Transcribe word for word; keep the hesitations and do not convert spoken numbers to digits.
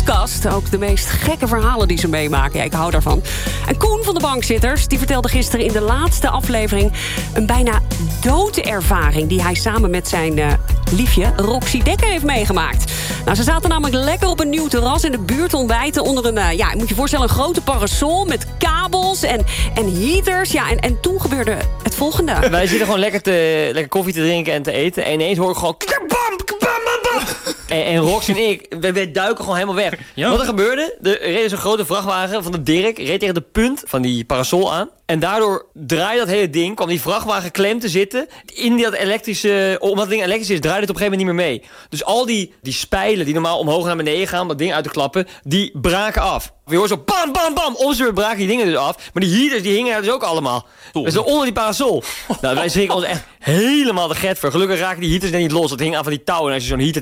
podcast. Ook de meest gekke verhalen die ze meemaken. Ja, ik hou daarvan. En Koen van de Bankzitters die vertelde gisteren in de laatste aflevering een bijna doodervaring die hij samen met zijn uh, liefje Roxy Dekker heeft meegemaakt. Nou, ze zaten namelijk lekker op een nieuw terras in de buurt te ontbijten onder een, uh, ja, je moet je voorstellen, een grote parasol met kabels en, en heaters. Ja, en, en toen gebeurde het volgende. Wij zitten gewoon lekker, te, lekker koffie te drinken en te eten. En ineens hoor ik gewoon... Kabam, kabam, kabam. En, en Rox en ik, wij, wij duiken gewoon helemaal weg. Ja. Wat er gebeurde, er reed zo'n grote vrachtwagen van de Dirk... reed tegen de punt van die parasol aan. En daardoor draaide dat hele ding, kwam die vrachtwagen klem te zitten. In dat elektrische, omdat het ding elektrisch is, draaide het op een gegeven moment niet meer mee. Dus al die, die spijlen die normaal omhoog naar beneden gaan, om dat ding uit te klappen, die braken af. Je hoort zo bam, bam, bam, om ze braken die dingen dus af. Maar die heaters, die hingen er dus ook allemaal. Oh. Dus onder die parasol. Nou, wij schrikken ons echt helemaal de get voor. Gelukkig raken die heaters net niet los. Dat hing aan van die touwen. En als je zo'n heater